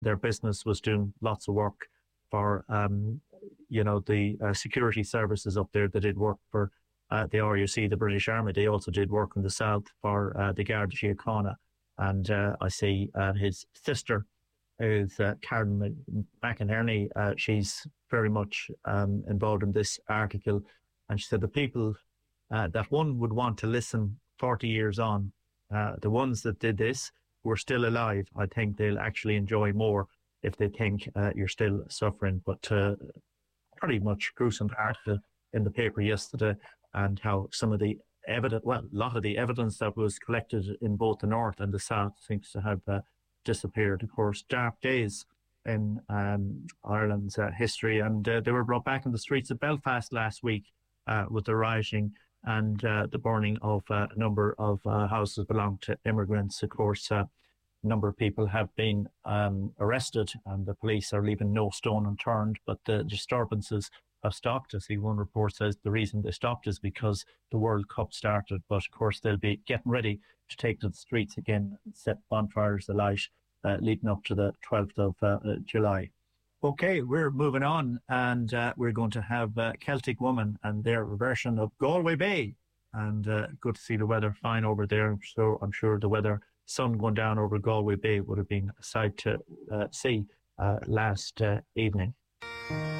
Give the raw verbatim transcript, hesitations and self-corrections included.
their business was doing lots of work for, um, you know, the uh, security services up there. They did work for uh, the R U C, the British Army. They also did work in the south for uh, the Garda Síochána. And uh, I see uh, his sister, who's uh, Karen McInerney. Uh, she's very much um, involved in this article. And she said the people uh, that one would want to listen forty years on, uh, the ones that did this who are still alive, I think they'll actually enjoy more if they think uh, you're still suffering. But uh, pretty much gruesome article in the paper yesterday, and how some of the evidence, well, a lot of the evidence that was collected in both the north and the south seems to have uh, disappeared. Of course, dark days in um, Ireland's uh, history, and uh, they were brought back in the streets of Belfast last week uh, with the rioting and uh, the burning of uh, a number of uh, houses belonging to immigrants. Of course, uh, a number of people have been um, arrested, and the police are leaving no stone unturned, but the disturbances have stopped. I see one report says the reason they stopped is because the World Cup started, but of course they'll be getting ready to take to the streets again, set bonfires alight, uh, leading up to the twelfth of uh, July. Okay, we're moving on, and uh, we're going to have uh, Celtic Woman and their version of Galway Bay. And uh, good to see the weather fine over there. So I'm sure the weather, sun going down over Galway Bay would have been a sight to uh, see uh, last uh, evening.